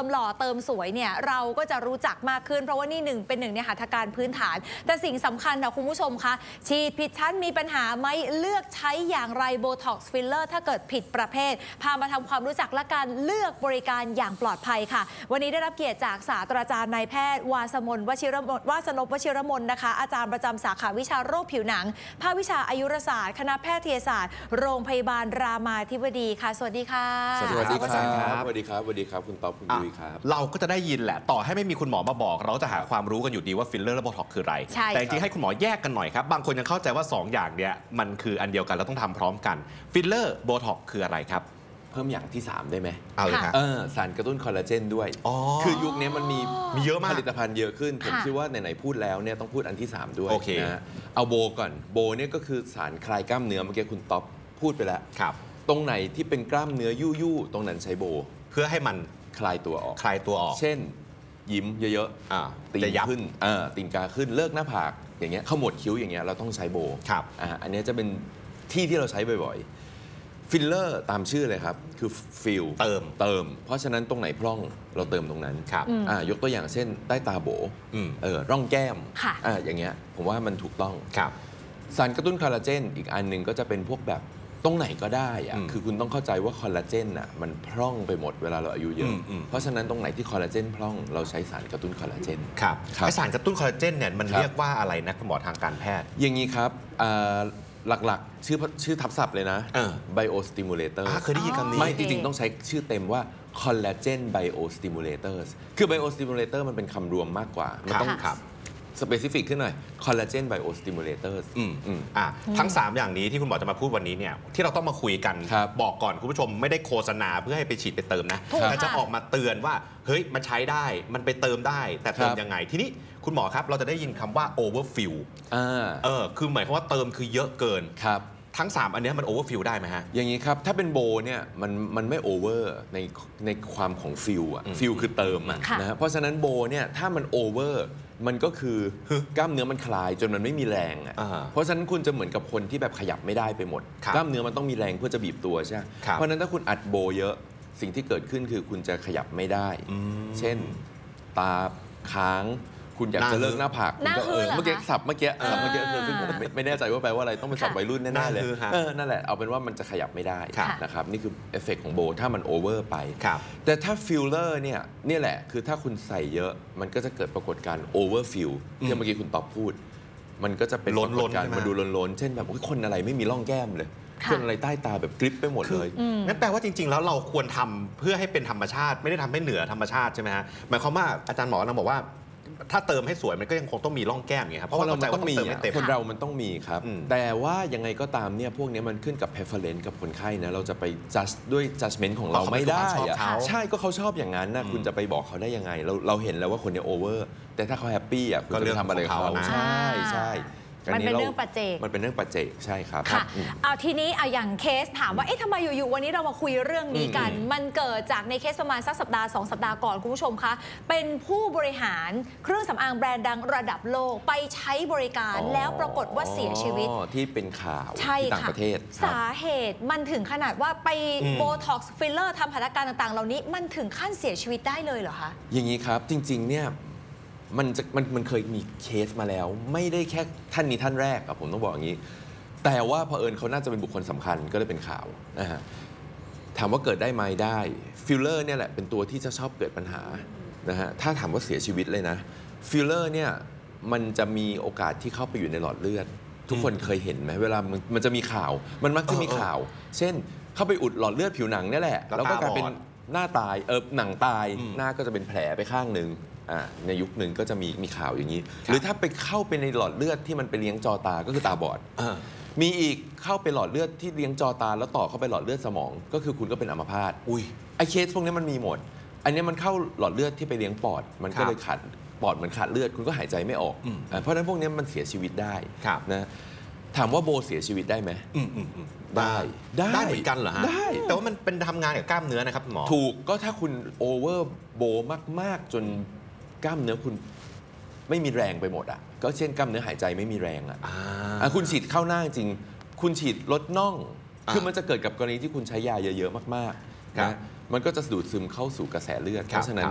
มหล่อเติมสวยเนี่ยเราก็จะรู้จักมากขึ้นเพราะว่านี่เป็นหนึ่งในหัตถการพื้นฐานแต่สิ่งสำคัญนะคุณผู้ชมคะฉีดผิดชั้นมีปัญหาไหมเลือกใช้อย่างไรโบท็อกซ์ฟิลเลอร์ถ้าเกิดผิดประเภทพามาทำความรู้จักและการเลือกบริการอย่างปลอดภัยค่ะวันนี้ได้รับเกียรติจากศาสตราจารย์นายแพทย์วาสนพวชิรมนนะคะอาจารย์ประจำสาขาวิชาโรคผิวหนังภาควิชาอายุรศาสตร์คณะแพทยศาสตร์โรงพยาบาลรามาธิบดีค่ะสวัสดีค่ะสวัสดีครับสวัสดีครับสวัสดีครับคุณต๊อบคุณยุ้ยครับเราก็จะได้ยินแหละต่อให้ไม่มีคุณหมอมาบอกเราจะหาความรู้กันอยู่ดีว่าฟิลเลอร์และโบท็อกซ์คืออะไรแต่จริงๆให้คุณหมอแยกกันหน่อยครับบางคนยังเข้าใจว่า2อย่างเนี้ยมันคืออันเดียวกันเราต้องทำพร้อมกันฟิลเลอร์โบท็อกซ์คืออะไรครับเพิ่มอย่างที่3ได้ไหมเอาเลยครับสารกระตุ้นคอลลาเจนด้วยคือยุคนี้มันมีเยอะมากผลิตภัณฑ์เยอะขึ้นผมคิดว่าไหนๆพูดแล้วเนี่ยต้องพูดอันที่3ด้วยนะเอาโบก่อนโบเนี่ยก็คือสารคลายกล้ามเนื้อเมื่อกี้คุณต๊อบพูดไปแล้วตรงไหนที่เป็นกล้ามเนื้อตรงนั้นใช้โบเพื่อให้มันคลายตัวออกเช่นยิ้มเยอะๆตีนขึ้นตีนกาขึ้นเลิกหน้าผากอย่างเงี้ยขมวดคิ้วอย่างเงี้ยเราต้องใช้โบอันนี้จะเป็นที่เราใช้บ่อยๆฟิลเลอร์ตามชื่อเลยครับคือฟิลเติมเพราะฉะนั้นตรงไหนพร่องเราเติมตรงนั้นยกตัวอย่างเช่นใต้ตาโบร่องแก้มอย่างเงี้ยผมว่ามันถูกต้องสารกระตุ้นคอลลาเจนอีกอันหนึ่งก็จะเป็นพวกแบบตรงไหนก็ได้คือคุณต้องเข้าใจว่าคอลลาเจนมันพร่องไปหมดเวลาเราอายุเยอะเพราะฉะนั้นตรงไหนที่คอลลาเจนพร่องเราใช้สารกระตุ้นคอลลาเจนครับไอสารกระตุ้นคอลลาเจนเนี่ยมันเรียกว่าอะไรนะคุณหมอทางการแพทย์อย่างนี้ครับหลักๆชื่อทับศัพท์เลยนะ biostimulator เคยได้ยินคำนี้ไม่จริงๆต้องใช้ชื่อเต็มว่า collagen biostimulators คือ biostimulator มันเป็นคำรวมมากกว่ามันต้องสเปซิฟิกขึ้นหน่อย collagen biostimulators ทั้ง3อย่างนี้ที่คุณหมอจะมาพูดวันนี้เนี่ยที่เราต้องมาคุยกันบอกก่อนคุณผู้ชมไม่ได้โฆษณาเพื่อให้ไปฉีดไปเติมนะแต่จะออกมาเตือนว่าเฮ้ยมันใช้ได้มันไปเติมได้แต่เติมยังไงทีนี้คุณหมอครับเราจะได้ยินคำว่า overfill คือหมายความว่าเติมคือเยอะเกินทั้ง3อันนี้มัน overfill ได้ไหมฮะอย่างนี้ครับถ้าเป็นโบเนี่ยมันไม่ over ในความของฟิลฟิลคือเติมนะเพราะฉะนั้นโบเนี่ยถ้ามัน overมันก็คือกล้ามเนื้อมันคลายจนมันไม่มีแรงเพราะฉะนั้นคุณจะเหมือนกับคนที่แบบขยับไม่ได้ไปหมดกล้ามเนื้อมันต้องมีแรงเพื่อจะบีบตัวใช่ไหมเพราะฉะนั้นถ้าคุณอัดโบเยอะสิ่งที่เกิดขึ้นคือคุณจะขยับไม่ได้เช่นตาค้างคุณอยากจะเลิกหน้าผากคุณก็เมื่อกี้สับเมื่อกี้ซึ่งผมไม่แน่ใจว่าแปลว่าอะไรต้องเป็นสับวัยรุ่นแน่ๆเลยนั่นแหละเอาเป็นว่ามันจะขยับไม่ได้นะครับนี่คือเอฟเฟกต์ของโบถ้ามันโอเวอร์ไปแต่ถ้าฟิลเลอร์เนี่ยแหละคือถ้าคุณใส่เยอะมันก็จะเกิดปรากฏการณ์โอเวอร์ฟิลที่เมื่อกี้คุณตอบพูดมันก็จะเป็นปรากฏการณ์มาดูล้นๆเช่นแบบคนอะไรไม่มีร่องแก้มเลยคนอะไรใต้ตาแบบกริปไปหมดเลยงั้นแปลว่าจริงๆแล้วเราควรทำเพื่อให้เป็นธรรมชาติไม่ได้ทำให้เหนือธรรมชาติใช่ไหมฮะหมายความว่าอาจารย์หมอกำลังบอกว่าถ้าเติมให้สวยมันก็ยังคงต้องมีร่องแก้มอย่างเงี้ยครับเพราะว่าเราต้องมีคนเรามันต้องมีครับแต่ว่ายังไงก็ตามเนี่ยพวกนี้มันขึ้นกับ preference กับคนไข้นะเราจะไป judge ด้วย judgment ของเราไม่ได้ใช่ก็เขาชอบอย่างนั้นนะคุณจะไปบอกเขาได้ยังไงเราเห็นแล้วว่าคนนี้ over แต่ถ้าเขาแฮปปี้คุณจะทำอะไรเขาใช่มันเป็นเรื่องปัจเจกมันเป็นเรื่องปัจเจกใช่ครับค่ะเอาทีนี้อย่างเคสถามว่าทำไมอยู่ๆวันนี้เรามาคุยเรื่องนี้กันมันเกิดจากในเคสประมาณสักสัปดาห์2สัปดาห์ก่อนคุณผู้ชมคะเป็นผู้บริหารเครื่องสำอางแบรนด์ดังระดับโลกไปใช้บริการแล้วปรากฏว่าเสียชีวิตที่เป็นข่าวที่ต่างประเทศสาเหตุมันถึงขนาดว่าไปโบท็อกซ์ฟิลเลอร์ทำหัตถการต่างๆเหล่านี้มันถึงขั้นเสียชีวิตได้เลยเหรอคะอย่างนี้ครับจริงๆเนี่ยมันเคยมีเคสมาแล้วไม่ได้แค่ท่านนี้ท่านแรกผมต้องบอกอย่างนี้แต่ว่าเผอิญเขาน่าจะเป็นบุคคลสำคัญก็เลยเป็นข่าวนะฮะถามว่าเกิดได้ไหมได้ฟิลเลอร์เนี่ยแหละเป็นตัวที่จะชอบเกิดปัญหานะฮะถ้าถามว่าเสียชีวิตเลยนะฟิลเลอร์เนี่ยมันจะมีโอกาสที่เข้าไปอยู่ในหลอดเลือดทุกคนเคยเห็นไหมเวลามันจะมีข่าวมันมักจะมีข่าวเช่นเข้าไปอุดหลอดเลือดผิวหนังนี่แหละแล้วก็กลายเป็นหน้าตายหนังตายหน้าก็จะเป็นแผลไปข้างหนึ่งในยุคหนึ่งก็จะมีข่าวอย่างนี้หรือถ้าไปเข้าไปในหลอดเลือดที่มันไปเลี้ยงจอตาก็คือตาบอดมีอีกเข้าไปหลอดเลือดที่เลี้ยงจอตาแล้วต่อเข้าไปหลอดเลือดสมองก็คือคุณก็เป็นอัมพาตไอเคสพวกนี้มันมีหมดอันนี้มันเข้าหลอดเลือดที่ไปเลี้ยงปอดมันก็เลยขาดปอดมันขาดเลือดคุณก็หายใจไม่ออกเพราะฉะนั้นพวกนี้มันเสียชีวิตได้นะถามว่าโบเสียชีวิตได้ไหมได้เหมือนกันเหรอฮะได้แต่ว่ามันเป็นทำงานกับกล้ามเนื้อนะครับหมอถูกก็ถ้าคุณโอเวอร์โบมากๆจนกล้ามเนื้อคุณไม่มีแรงไปหมดก็เช่นกล้ามเนื้อหายใจไม่มีแรงคุณฉีดเข้าหน้าจริงคุณฉีดลดน่องคือมันจะเกิดกับกรณีที่คุณใช้ยาเยอะๆมากๆนะมันก็จะดูดซึมเข้าสู่กระแสเลือดเพราะฉะนั้น